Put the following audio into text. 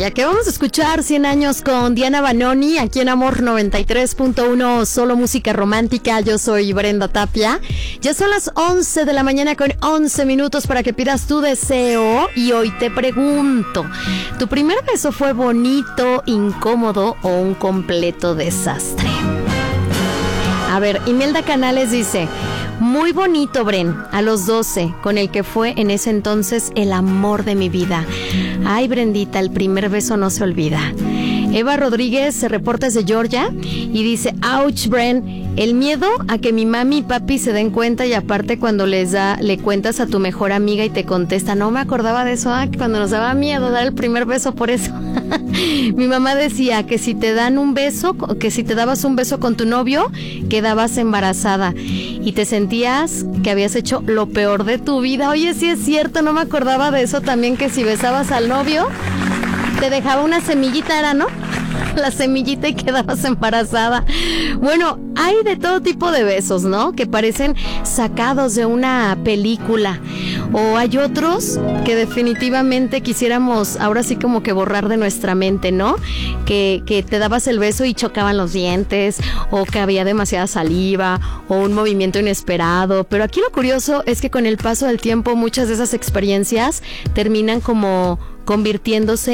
Vaya, que vamos a escuchar 100 años con Diana Banoni aquí en Amor 93.1, solo música romántica. Yo soy Brenda Tapia. Ya son las 11 de la mañana con 11 minutos para que pidas tu deseo. Y hoy te pregunto, ¿tu primer beso fue bonito, incómodo o un completo desastre? A ver, Imelda Canales dice: muy bonito, Bren, a los 12, con el que fue en ese entonces el amor de mi vida. Ay, Brendita, el primer beso no se olvida. Eva Rodríguez se reporta desde Georgia y dice: ouch, Bren, el miedo a que mi mami y papi se den cuenta, y aparte cuando le cuentas a tu mejor amiga y te contesta, no me acordaba de eso, cuando nos daba miedo dar el primer beso por eso. Mi mamá decía que si te dan un beso, que si te dabas un beso con tu novio, quedabas embarazada y te sentías que habías hecho lo peor de tu vida. Oye, sí es cierto, no me acordaba de eso también, que si besabas al novio, te dejaba una semillita, ¿era, no? La semillita y quedabas embarazada. Bueno, hay de todo tipo de besos, ¿no? Que parecen sacados de una película. O hay otros que definitivamente quisiéramos ahora sí como que borrar de nuestra mente, ¿no? Que te dabas el beso y chocaban los dientes, o que había demasiada saliva, o un movimiento inesperado. Pero aquí lo curioso es que con el paso del tiempo muchas de esas experiencias terminan como convirtiéndose